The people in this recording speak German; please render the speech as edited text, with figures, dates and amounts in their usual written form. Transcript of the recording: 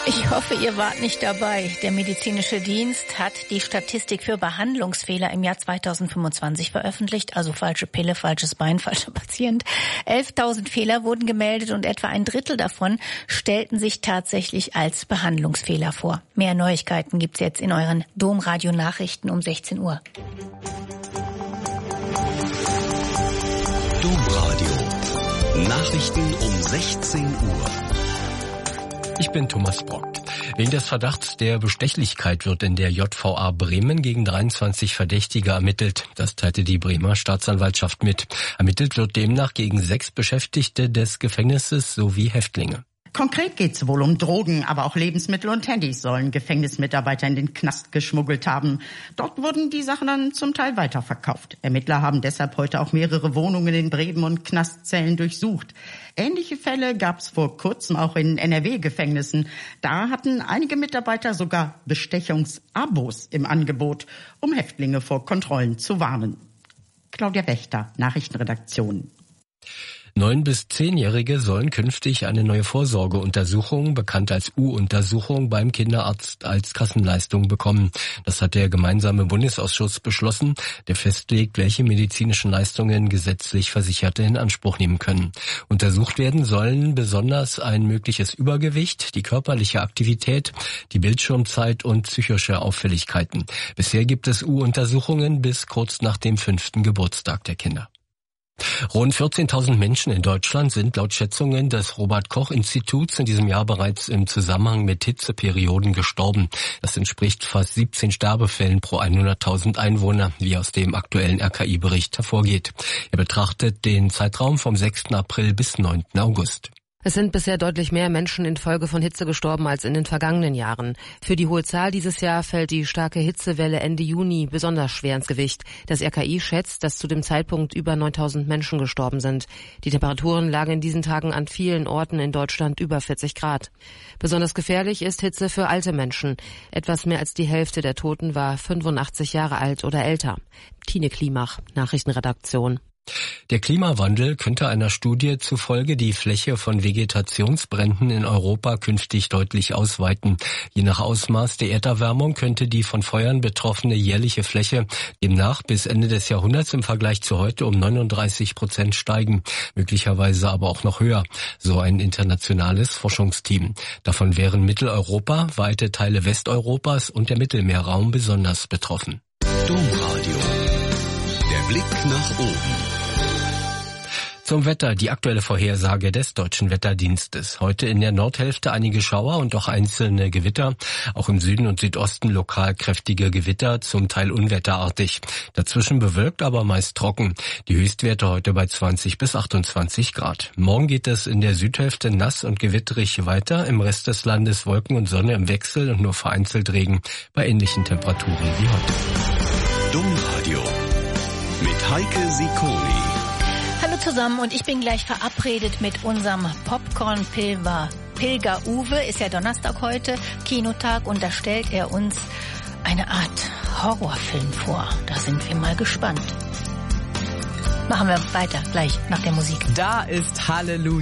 Ich hoffe, ihr wart nicht dabei. Der medizinische Dienst hat die Statistik für Behandlungsfehler im Jahr 2025 veröffentlicht. Also falsche Pille, falsches Bein, falscher Patient. 11.000 Fehler wurden gemeldet und etwa ein Drittel davon stellten sich tatsächlich als Behandlungsfehler vor. Mehr Neuigkeiten gibt's jetzt in euren Domradio-Nachrichten um 16 Uhr. Domradio. Nachrichten um 16 Uhr. Ich bin Thomas Brock. Wegen des Verdachts der Bestechlichkeit wird in der JVA Bremen gegen 23 Verdächtige ermittelt. Das teilte die Bremer Staatsanwaltschaft mit. Ermittelt wird demnach gegen 6 Beschäftigte des Gefängnisses sowie Häftlinge. Konkret geht's wohl um Drogen, aber auch Lebensmittel und Handys sollen Gefängnismitarbeiter in den Knast geschmuggelt haben. Dort wurden die Sachen dann zum Teil weiterverkauft. Ermittler haben deshalb heute auch mehrere Wohnungen in Bremen und Knastzellen durchsucht. Ähnliche Fälle gab's vor kurzem auch in NRW-Gefängnissen. Da hatten einige Mitarbeiter sogar Bestechungsabos im Angebot, um Häftlinge vor Kontrollen zu warnen. Claudia Wächter, Nachrichtenredaktion. 9- bis 10-Jährige sollen künftig eine neue Vorsorgeuntersuchung, bekannt als U-Untersuchung, beim Kinderarzt als Kassenleistung bekommen. Das hat der gemeinsame Bundesausschuss beschlossen, der festlegt, welche medizinischen Leistungen gesetzlich Versicherte in Anspruch nehmen können. Untersucht werden sollen besonders ein mögliches Übergewicht, die körperliche Aktivität, die Bildschirmzeit und psychische Auffälligkeiten. Bisher gibt es U-Untersuchungen bis kurz nach dem 5. Geburtstag der Kinder. Rund 14.000 Menschen in Deutschland sind laut Schätzungen des Robert-Koch-Instituts in diesem Jahr bereits im Zusammenhang mit Hitzeperioden gestorben. Das entspricht fast 17 Sterbefällen pro 100.000 Einwohner, wie aus dem aktuellen RKI-Bericht hervorgeht. Er betrachtet den Zeitraum vom 6. April bis 9. August. Es sind bisher deutlich mehr Menschen infolge von Hitze gestorben als in den vergangenen Jahren. Für die hohe Zahl dieses Jahr fällt die starke Hitzewelle Ende Juni besonders schwer ins Gewicht. Das RKI schätzt, dass zu dem Zeitpunkt über 9.000 Menschen gestorben sind. Die Temperaturen lagen in diesen Tagen an vielen Orten in Deutschland über 40 Grad. Besonders gefährlich ist Hitze für alte Menschen. Etwas mehr als die Hälfte der Toten war 85 Jahre alt oder älter. Tine Klimach, Nachrichtenredaktion. Der Klimawandel könnte einer Studie zufolge die Fläche von Vegetationsbränden in Europa künftig deutlich ausweiten. Je nach Ausmaß der Erderwärmung könnte die von Feuern betroffene jährliche Fläche demnach bis Ende des Jahrhunderts im Vergleich zu heute um 39% steigen, möglicherweise aber auch noch höher, so ein internationales Forschungsteam. Davon wären Mitteleuropa, weite Teile Westeuropas und der Mittelmeerraum besonders betroffen. Domradio. Der Blick nach oben. Zum Wetter, die aktuelle Vorhersage des Deutschen Wetterdienstes. Heute in der Nordhälfte einige Schauer und auch einzelne Gewitter. Auch im Süden und Südosten lokal kräftige Gewitter, zum Teil unwetterartig. Dazwischen bewölkt, aber meist trocken. Die Höchstwerte heute bei 20 bis 28 Grad. Morgen geht es in der Südhälfte nass und gewitterig weiter. Im Rest des Landes Wolken und Sonne im Wechsel und nur vereinzelt Regen bei ähnlichen Temperaturen wie heute. Domradio mit Heike Sikoni. Hallo zusammen und ich bin gleich verabredet mit unserem Popcorn-Pilger Uwe. Ist ja Donnerstag heute, Kinotag, und da stellt er uns eine Art Horrorfilm vor. Da sind wir mal gespannt. Machen wir weiter, gleich nach der Musik. Da ist Halleluja.